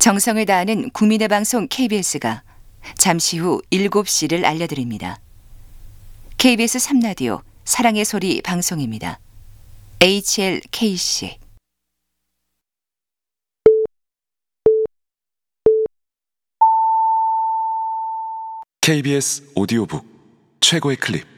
정성을 다하는 국민의 방송 KBS가 잠시 후 7시를 알려드립니다. KBS 3라디오 사랑의 소리 방송입니다. HLKC KBS 오디오북 최고의 클립.